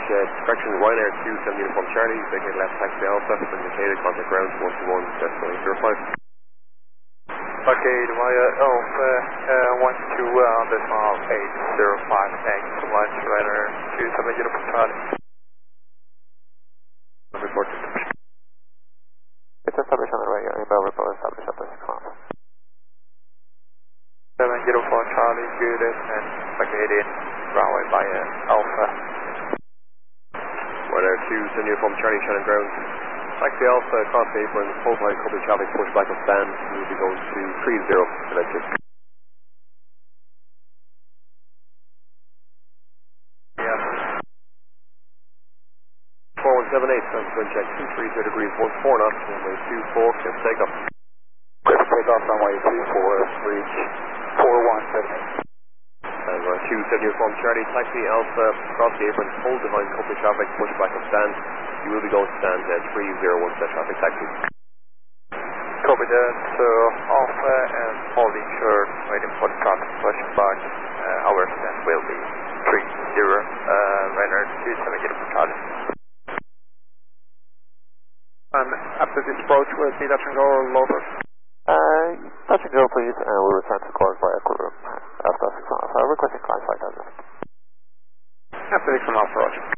correction, Ryanair 27 Uniform Charlie, vacate left taxi Alpha, indicated contact ground 121.05. Vacate via Alpha 12.805, thanks so much, Ryanair 27 Uniform Charlie. Report. It's established on the radio, inbound report established at 6 miles. 7 Uniform Charlie, good, and vacate in runway via Alpha. Ryanair 27 Uniform Charlie, Shannon ground. Taxi Alpha, cross apron, full flight, couple traffic, push back on stand. We will be going to 30, electric. Yeah. 4178, time to check 230 degrees, 14 knots, runway 24, clear for takeoff. Clear for takeoff, runway 24, reach 4178. And we're 27 Uniform Charlie, taxi Alpha, cross the apron, hold behind couple traffic, push back on stand. You will be going to stand at 301 set traffic taxi. Copy that, so Alpha and holding short, waiting for the traffic pushing back. Our stand will be 30, Ryanair 27 Uniform Charlie. And after this approach, will it be touch and go or lower? Touch and go please, and we'll return to course via crew room after 6 miles. Requesting climb flight address. After 6 miles approach.